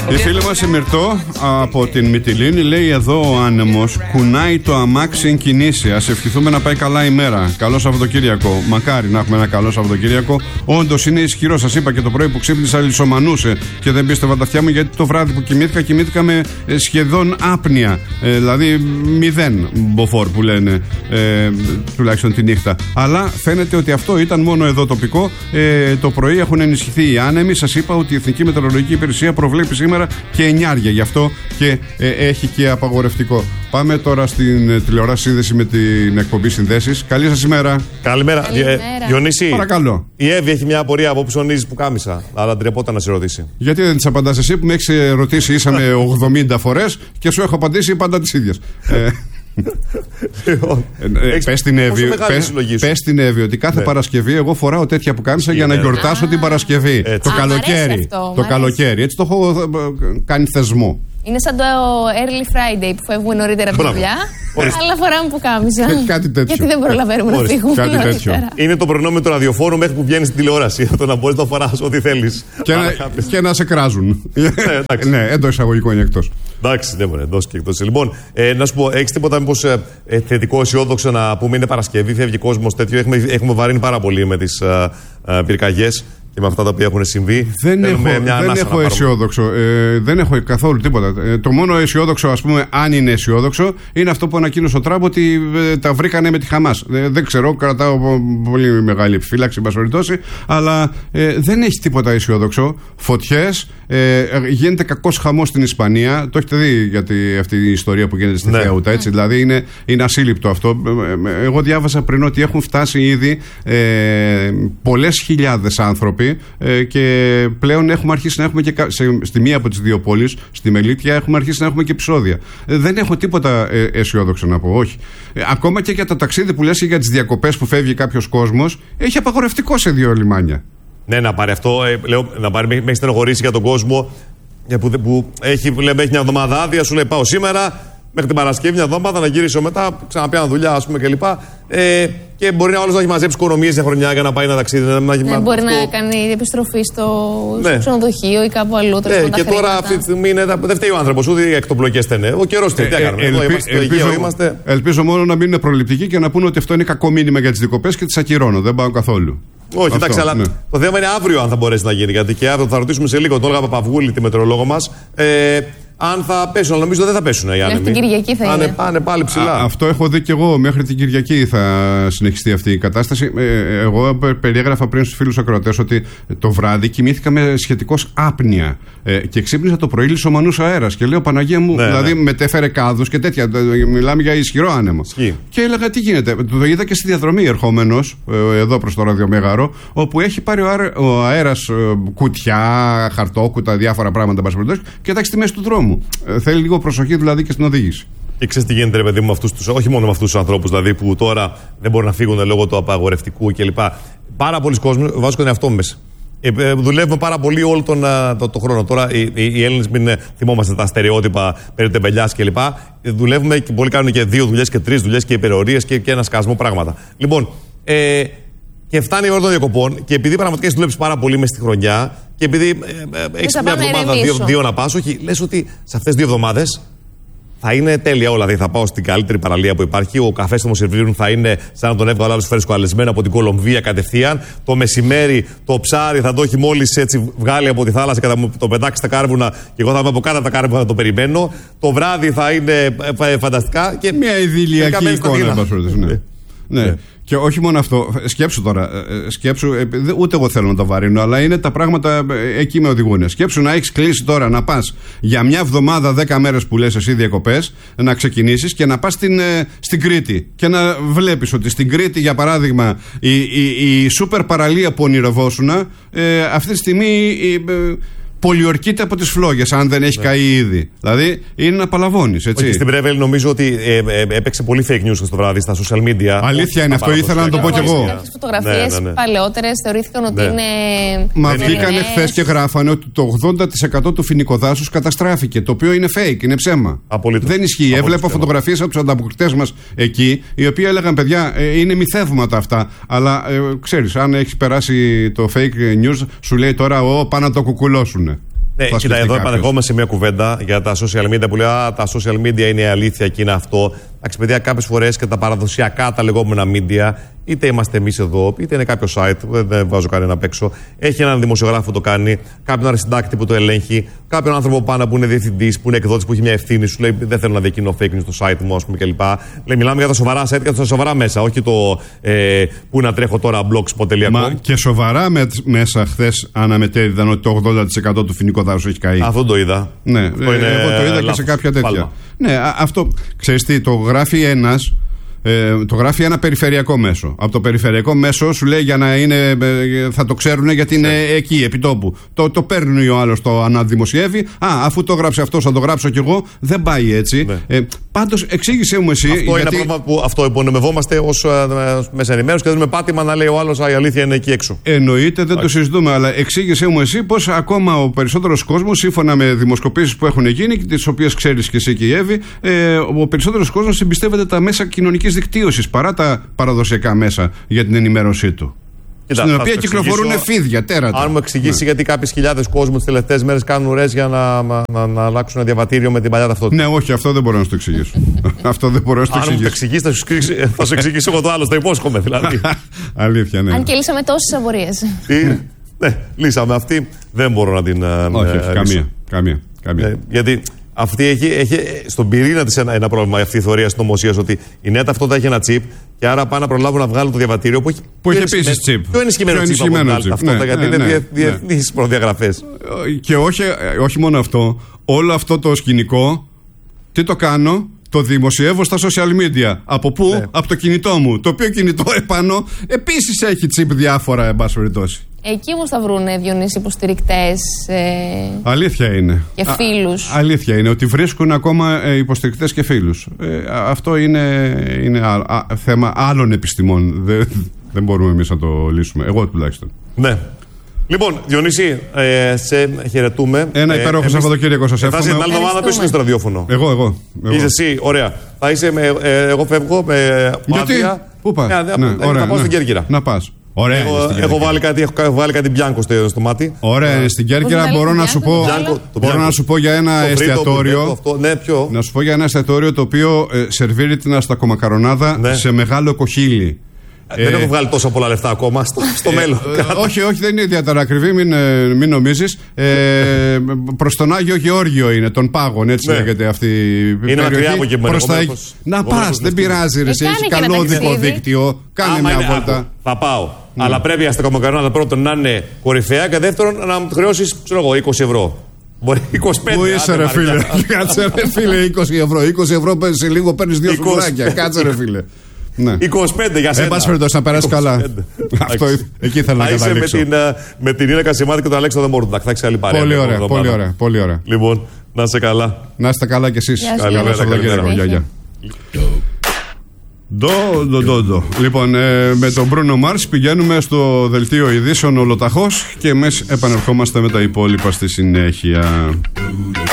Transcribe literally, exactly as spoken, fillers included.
Η φίλη μας η Μυρτώ από την Μυτιλήνη λέει: εδώ ο άνεμος κουνάει το αμάξι εν κινήσει. Ας ευχηθούμε να πάει καλά η μέρα. Καλό Σαββατοκύριακο. Μακάρι να έχουμε ένα καλό Σαββατοκύριακο. Όντως είναι ισχυρό. Σας είπα και το πρωί που ξύπνησα λυσομανούσε και δεν πίστευα τα αυτιά μου, γιατί το βράδυ που κοιμήθηκα, κοιμήθηκα με σχεδόν άπνοια. Ε, δηλαδή μηδέν μποφόρ που λένε, ε, τουλάχιστον τη νύχτα. Αλλά φαίνεται ότι αυτό ήταν μόνο εδώ τοπικό. Ε, το πρωί έχουν ενισχυθεί οι άνεμοι. Σας είπα ότι η Εθνική Μετεωρολογική Υπηρεσία προβλέπει σήμερα και εννιάρια, γι' αυτό και ε, έχει και απαγορευτικό. Πάμε τώρα στην τηλεόραση σύνδεση με την εκπομπή Συνδέσεις. Καλή σας ημέρα. Καλημέρα. Καλημέρα. Διονύση, παρακαλώ. Η Εύη έχει μια απορία από που ψωνίζεις που κάμισα, αλλά ντρεπόταν να σε ρωτήσει. Γιατί δεν της απαντάς εσύ που με έχεις ρωτήσει ίσα με ογδόντα φορές και σου έχω απαντήσει πάντα τις ίδιες. ε, ε, πες στην Εύη, πες, πες στην Εύη ότι κάθε ναι. Παρασκευή εγώ φοράω τέτοια που κάμισα για να γιορτάσω την Παρασκευή. Έτσι. Το Α, καλοκαίρι. Αυτό, το καλοκαίρι. Έτσι το έχω κάνει θεσμό. Είναι σαν το early Friday που φεύγουμε νωρίτερα από τη δουλειά. Αλλά φοράμε που κάμισα. Κάτι τέτοιο. Γιατί δεν προλαβαίνουμε να φύγουμε. Κάτι τέτοιο. Είναι το προνόμιο του ραδιοφόρου μέχρι που βγαίνει στην τηλεόραση. Το να μπορεί να φοράς ό,τι θέλεις. Και, και να σε κράζουν. Ναι, εντός εισαγωγικών ή εκτός. Εντάξει, δεν μπορεί, εντός και εκτός. Λοιπόν, ε, να σου πω, έχεις τίποτα μήπως ε, θετικό, αισιόδοξο να πούμε? Είναι Παρασκευή, φεύγει κόσμος τέτοιο. Έχουμε, έχουμε βαρύνει πάρα πολύ με τις ε, ε, πυρκαγιές και με αυτά τα οποία έχουν συμβεί. Δεν έχω, δεν έχω αισιόδοξο. Ε, δεν έχω καθόλου τίποτα. Ε, το μόνο αισιόδοξο, ας πούμε, αν είναι αισιόδοξο, είναι αυτό που ανακοίνωσε ο Τραμπ ότι ε, τα βρήκανε με τη Χαμάς. Ε, δεν ξέρω, κρατάω πολύ μεγάλη επιφύλαξη, εν πάση περιπτώσει, αλλά ε, δεν έχει τίποτα αισιόδοξο. Φωτιές, ε, γίνεται κακός χαμός στην Ισπανία. Το έχετε δει, γιατί αυτή η ιστορία που γίνεται στη ναι. Θέουτα, έτσι. Δηλαδή είναι, είναι ασύλληπτο αυτό. Εγώ διάβασα πριν ότι έχουν φτάσει ήδη ε, πολλές χιλιάδες άνθρωποι. Και πλέον έχουμε αρχίσει να έχουμε και σε, στη μία από τις δύο πόλεις, στη Μελίτια, έχουμε αρχίσει να έχουμε και επεισόδια. Δεν έχω τίποτα ε, αισιόδοξο να πω, όχι. Ε, ακόμα και για το ταξίδι που λες και για τις διακοπές που φεύγει κάποιος κόσμος, έχει απαγορευτικό σε δύο λιμάνια. Ναι, να πάρει αυτό, ε, λέω, να πάρει, με έχει στενοχωρήσει για τον κόσμο που, που έχει, λέμε, έχει μια εβδομάδα άδεια, σου λέει πάω σήμερα. Μέχρι την Παρασκευή, μια εβδομάδα να γυρίσω μετά, ξαναπιάνω δουλειά, ας πούμε κλπ. Ε, και μπορεί να όλος να έχει μαζέψει οικονομίες για χρονιά για να πάει ένα ταξίδι. Να, να, ναι, να, μπορεί στο... να κάνει επιστροφή στο, ναι. στο ξενοδοχείο ή κάπου αλλού. Ναι, και τώρα χρήματα. Αυτή τη στιγμή είναι, δεν φταίει ο άνθρωπος, ούτε οι εκτοπλοκές στενέ. Ο καιρός φταίει. Τι κάνουμε. Ε, ελπι, ελπι, ελπίζω, είμαστε... ελπίζω μόνο να μην είναι προληπτικοί και να πούνε ότι αυτό είναι κακό μήνυμα για τις δικοπές και τις ακυρώνω. Δεν πάω καθόλου. Όχι, αυτό, εντάξει, αλλά ναι. Το θέμα είναι αύριο αν θα μπορέσει να γίνει. Γιατί και αύριο θα ρωτήσουμε σε λίγο τον Όλγα Παπαυγούλη, τη μετεωρολόγο μας. Ε, αν θα πέσουν, αλλά νομίζω δεν θα πέσουν οι άνεμοι. Μέχρι την Κυριακή θα είναι. είναι. Πάνε πάλι ψηλά. Α, αυτό έχω δει και εγώ. Μέχρι την Κυριακή θα συνεχιστεί αυτή η κατάσταση. Ε, εγώ περιέγραφα πριν στους φίλους ακροατές ότι το βράδυ κοιμήθηκα με σχετικώς άπνοια. Ε, και ξύπνησα το πρωί λυσομανούς αέρας. Και λέω Παναγία μου, ναι, δηλαδή ναι. μετέφερε κάδους και τέτοια. Μιλάμε για ισχυρό άνεμο. Σκύ. Και έλεγα τι γίνεται. Το είδα και στη διαδρομή ερχόμενος, ε, εδώ προς το ραδιομέγαρο, όπου έχει πάρει ο αέρας ε, κουτιά, χαρτόκουτα, διάφορα πράγματα και εντάξει στη μέση του δρόμου. Ε, θέλει λίγο προσοχή δηλαδή και στην οδήγηση. Και ξέρεις τι γίνεται, ρε παιδί μου, με αυτούς τους, όχι μόνο με αυτούς τους ανθρώπους δηλαδή, που τώρα δεν μπορούν να φύγουν λόγω του απαγορευτικού κλπ. Πάρα πολλοί κόσμοι, βάζω τον εαυτό μου μέσα. Ε, ε, δουλεύουμε πάρα πολύ όλο τον το, το χρόνο. Τώρα οι, οι, οι Έλληνες, μην θυμόμαστε τα στερεότυπα περί τεμπελιάς κλπ. Ε, δουλεύουμε και πολλοί κάνουν και δύο δουλειές και τρεις δουλειές και υπερορίες και, και ένα σκασμό πράγματα. Λοιπόν, ε, και φτάνει η ώρα των διακοπών και επειδή πραγματικά έχει δουλέψει πάρα πολύ μέσα στη χρονιά και επειδή ε, ε, έχει μια εβδομάδα, δύο, δύο να πας, όχι, λες ότι σε αυτές τις δύο εβδομάδες θα είναι τέλεια όλα. Δηλαδή θα πάω στην καλύτερη παραλία που υπάρχει. Ο καφές που μου σερβίρουν θα είναι σαν να τον έβγαλε άλλο φρεσκοαλεσμένο από την Κολομβία κατευθείαν. Το μεσημέρι το ψάρι θα το έχει μόλις έτσι βγάλει από τη θάλασσα και θα μου το πετάξει στα κάρβουνα. Και εγώ θα είμαι από κάτω από τα κάρβουνα να το περιμένω. Το βράδυ θα είναι φανταστικά. Και μια ειδηλιακή εικόνα, ναι. Ναι. Και όχι μόνο αυτό, σκέψου τώρα, σκέψου, ούτε εγώ θέλω να το βαρύνω, αλλά είναι τα πράγματα εκεί με οδηγούν. Σκέψου να έχεις κλείσει τώρα να πας για μια εβδομάδα, δέκα μέρες που λες εσύ διακοπές, να ξεκινήσεις και να πας στην, στην Κρήτη. Και να βλέπεις ότι στην Κρήτη, για παράδειγμα, η, η, η σούπερ παραλία που ονειρευόσουνα, ε, αυτή τη στιγμή η, πολιορκείται από τις φλόγες, αν δεν έχει ναι. καεί ήδη. Δηλαδή είναι να παλαβώνεις, έτσι. Όχι, στην Πρέβελ νομίζω ότι ε, ε, έπαιξε πολύ fake news στο βράδυ στα social media. Αλήθεια είναι αυτό, ήθελα να το πω κι εγώ. Κάποιες φωτογραφίες ναι, ναι, ναι. παλαιότερες θεωρήθηκαν ότι ναι. είναι. Μα βγήκανε χθες και γράφανε ότι το ογδόντα τοις εκατό του φοινικοδάσους καταστράφηκε. Το οποίο είναι fake, είναι ψέμα. Απολύτως. Δεν ισχύει. Απολύτως. Έβλεπα φωτογραφίες από τους ανταποκριτές μας εκεί, οι οποίοι έλεγαν παιδιά, ε, είναι μυθεύματα αυτά. Αλλά ε, ξέρεις, αν έχει περάσει το fake news, σου λέει τώρα, Ω, πάνε να το κουκουλώσουνε. Ναι, κοίτα, εδώ επανερχόμαστε σε μια κουβέντα για τα social media που λέει Α, τα social media είναι η αλήθεια και είναι αυτό. Εντάξει, παιδιά, κάποιες φορές και τα παραδοσιακά, τα λεγόμενα media, είτε είμαστε εμείς εδώ, είτε είναι κάποιο site, δεν, δεν βάζω κανένα απ' έξω. Έχει έναν δημοσιογράφο που το κάνει, κάποιον αριστιντάκτη που το ελέγχει, κάποιον άνθρωπο πάνω που είναι διευθυντής, που είναι εκδότης, που έχει μια ευθύνη, σου λέει Δεν θέλω να διακινώ fake news στο site μου, ας πούμε κλπ. Λέει, μιλάμε για τα σοβαρά site και τα σοβαρά μέσα, όχι το ε, που να τρέχω τώρα blogspot τελεία com. Μα και σοβαρά με, μέσα χθες αναμετέδιδαν ότι το ογδόντα τοις εκατό του φοινικού δάσους έχει καεί. Αυτό το είδα. Ναι, ε, εγώ το είδα και σε κάποια τέτοια. Πάλμα. Ναι, αυτό ξέρεις τι, το γράφει ένας. Ε, το γράφει ένα περιφερειακό μέσο. Από το περιφερειακό μέσο σου λέει για να είναι. Ε, θα το ξέρουν γιατί είναι yeah. εκεί, επί τόπου. Το, το παίρνει ο άλλος, το αναδημοσιεύει. Α, αφού το γράψει αυτό, θα το γράψω κι εγώ. Δεν πάει έτσι. Yeah. Ε, πάντως, εξήγησέ μου εσύ. Αυτό γιατί... είναι ένα πρόβλημα που αυτό υπονομευόμαστε ως μέσα ενημέρωση και δίνουμε πάτημα να λέει ο άλλος Α, η αλήθεια είναι εκεί έξω. Εννοείται, δεν okay. το συζητούμε, αλλά εξήγησέ μου εσύ πως ακόμα ο περισσότερος κόσμος, σύμφωνα με δημοσκοπήσεις που έχουν γίνει, τις οποίες ξέρεις και εσύ και η Εύη, ε, ο περισσότερος κόσμος εμπιστεύεται τα μέσα κοινωνικής δικτύωσης παρά τα παραδοσιακά μέσα για την ενημέρωσή του. Κοίτα, στην οποία κυκλοφορούν φίδια, τέρατα. Αν μου εξηγήσει ναι. γιατί κάποιες χιλιάδες κόσμου τις τελευταίες μέρες κάνουν ουρές για να, να, να, να αλλάξουν ένα διαβατήριο με την παλιά ταυτότητα. Ναι, όχι, αυτό δεν μπορώ να σου το εξηγήσω. Αυτό δεν μπορώ να σου το εξηγήσω. Αν μου το εξηγήσει, θα σου εξηγήσω εγώ το άλλο, το υπόσχομαι δηλαδή. Αλήθεια, ναι. Αν και λύσαμε τόσες απορίες. Ναι, λύσαμε αυτή. Δεν μπορώ να την. Όχι, καμία. καμία, καμία. Γιατί. Αυτή έχει, έχει στον πυρήνα της ένα, ένα πρόβλημα, αυτή η θεωρία συνωμοσίας, ότι η νέα ταυτότητα έχει ένα τσιπ και άρα πάνε να προλάβουν να βγάλουν το διαβατήριο που έχει, που έχει επίσης τσιπ. Πιο ενισχυμένο τσιπ από την άλλη ταυτότητα, γιατί ναι, είναι ναι, διεθνείς ναι. προδιαγραφές. Και όχι, όχι μόνο αυτό, όλο αυτό το σκηνικό, τι το κάνω, το δημοσιεύω στα social media. Από πού? Ναι. Από το κινητό μου. Το οποίο κινητό επάνω επίσης έχει τσιπ διάφορα, εν πάση περιπτώσει. Εκεί όμως θα βρούνε, Διονύση, υποστηρικτές ε... Αλήθεια είναι. Και φίλους. Α, αλήθεια είναι ότι βρίσκουν ακόμα ε, υποστηρικτές και φίλους. Ε, αυτό είναι, είναι α, α, θέμα άλλων επιστημών. Δεν, δεν μπορούμε εμείς να το λύσουμε. Εγώ τουλάχιστον. Ναι. Λοιπόν, Διονύση, ε, σε χαιρετούμε. Ένα υπέροχο Σαββατοκύριακο σας εύχομαι. Θα είσαι την άλλη εβδομάδα, ποιος είναι στο ραδιόφωνο? Εγώ, εγώ. εγώ. Είσαι εσύ, ωραία. Θα είσαι με, ε, εγώ φεύγω με άδεια. Πού πας? Ναι, ναι, ναι, ωραία, θα πάω ναι. στην Κέρκυρα. Να πας. Ωραία, έχω, έχω, βάλει κάτι, έχω βάλει κάτι μπιάνκο στο, στο μάτι. Ωραία, uh, στην Κέρκυρα μπορώ, να σου, πω, Bianco, μπορώ να σου πω για ένα το εστιατόριο. Φρίτο, αυτό, ναι, ποιο? Να σου πω για ένα εστιατόριο το οποίο ε, σερβίρει την αστακομακαρονάδα ναι. σε μεγάλο κοχύλι. Δεν ε, έχω βγάλει τόσα πολλά λεφτά ακόμα στο, στο ε, μέλλον. Ε, όχι, όχι, δεν είναι ιδιαίτερα ακριβή, μην, μην νομίζεις. Ε, προς τον Άγιο Γεώργιο είναι, των Πάγων, έτσι ναι. λέγεται αυτή η περιοχή. Είναι μακριά από εκεί πέρα. Τα... Να πας, δεν πειράζει, ρε, έχει καλό οδικό δίκτυο. Κάνε μια βόλτα. Θα πάω. Αλλά πρέπει η αστακομακαρονάδα πρώτον να είναι κορυφαία και δεύτερον να μου χρεώσεις, ξέρω εγώ, είκοσι ευρώ. Μπορεί είκοσι πέντε. Πού είσαι, ρε φίλε? Κάτσε, ρε φίλε, είκοσι ευρώ. είκοσι ευρώ σε λίγο παίρνει δύο φιγουράκια. Κάτσε, ρε φίλε. Ναι. είκοσι πέντε για σένα. Εν πάση περιπτώσει, να περάσει καλά. Αυτό εκεί θέλω να καταλήξω. Με την, με την Ίνα Κασιμάτη και τον Αλέξανδρο Μόρντακ. Θα έχει άλλη παρέα. Πολύ ωραία, πολύ ωραία, πολύ ωραία. Λοιπόν, να είστε καλά. Να είστε καλά κι εσείς. Καλημέρα. Ντο, ντο, ντο, ντο. Λοιπόν, ε, με τον Μπρούνο Μάρς πηγαίνουμε στο δελτίο ειδήσεων ολοταχώς και εμείς επανερχόμαστε με τα υπόλοιπα στη συνέχεια.